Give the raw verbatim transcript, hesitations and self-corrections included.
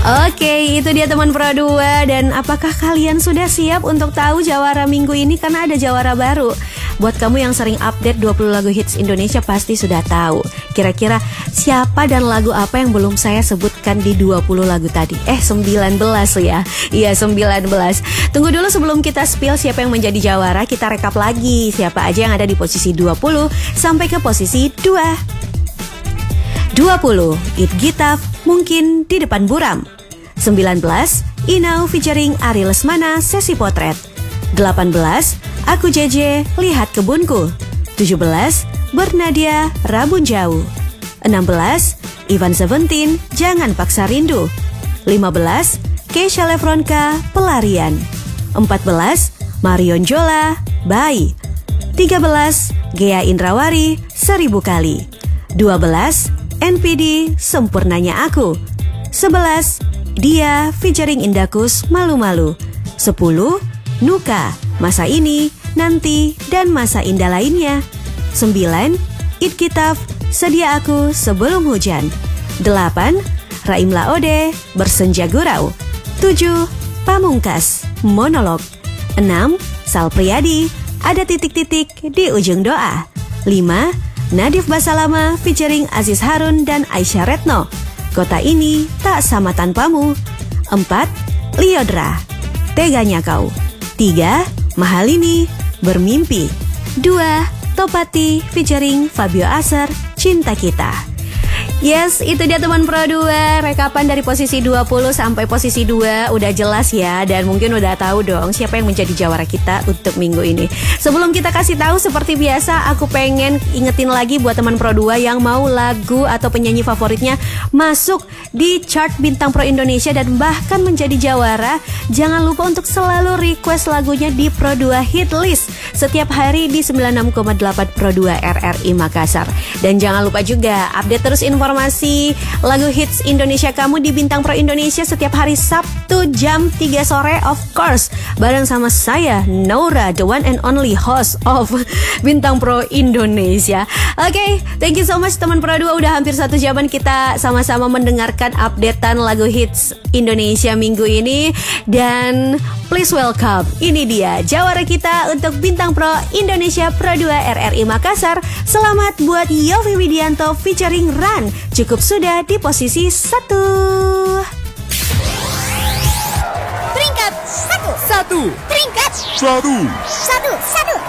Oke, itu dia teman Pro dua. Dan apakah kalian sudah siap untuk tahu jawara minggu ini? Karena ada jawara baru. Buat kamu yang sering update dua puluh lagu hits Indonesia pasti sudah tahu. Kira-kira siapa dan lagu apa yang belum saya sebutkan di dua puluh lagu tadi? Eh, sembilan belas ya. Iya, sembilan belas. Tunggu dulu sebelum kita spill siapa yang menjadi jawara, kita rekap lagi siapa aja yang ada di posisi dua puluh sampai ke posisi dua. dua puluh, It Gitaf, Mungkin di Depan Buram. sembilan belas, Inau featuring Ari Lesmana, Sesi Potret. delapan belas, Aku J J, Lihat Kebunku. tujuh belas, Bernadia, Rabun Jauh. enam belas, Ivan Seventeen, Jangan Paksa Rindu. lima belas, Keisha Lefronka, Pelarian. empat belas, Marion Jola, Bye. tiga belas, Gea Indrawari, Seribu Kali. dua belas, N P D, Sempurnanya Aku. sebelas, Dia featuring Indakus, Malu-Malu. sepuluh, Nuka, Masa Ini, Nanti, dan Masa Indah Lainnya. sembilan, It Gitaf, Sedia Aku Sebelum Hujan. delapan, Raim Laode, Bersenja Gurau. tujuh, Pamungkas, Monolog. enam, Sal Priadi, Ada Titik-Titik di Ujung Doa. lima, Nadif Basalama featuring Aziz Harun dan Aisyah Retno, Kota Ini Tak Sama Tanpamu. empat, Liodra, Teganya Kau. tiga, Mahalini, Bermimpi. dua, Topati featuring Fabio Aser, Cinta Kita. Yes, itu dia teman Pro dua. Rekapan dari posisi dua puluh sampai posisi dua udah jelas ya. Dan mungkin udah tahu dong siapa yang menjadi jawara kita untuk minggu ini. Sebelum kita kasih tahu, seperti biasa aku pengen ingetin lagi buat teman Pro dua yang mau lagu atau penyanyi favoritnya masuk di chart Bintang Pro Indonesia dan bahkan menjadi jawara. Jangan lupa untuk selalu request lagunya di Pro dua Hit List setiap hari di sembilan puluh enam koma delapan Pro dua R R I Makassar. Dan jangan lupa juga update terus informasi lagu hits Indonesia kamu di Bintang Pro Indonesia setiap hari Sabtu jam tiga sore, of course, bareng sama saya Naura, the one and only host of Bintang Pro Indonesia. Oke, okay, thank you so much teman Pro dua. Udah hampir satu jaman kita sama-sama mendengarkan updatean lagu hits Indonesia minggu ini. Dan please welcome, ini dia jawara kita untuk Bintang Pro Indonesia Pro dua R R I Makassar. Selamat buat Yofi Widianto featuring Ran. Cukup sudah di posisi satu. Peringkat satu. Satu. Peringkat Satu. satu. Satu.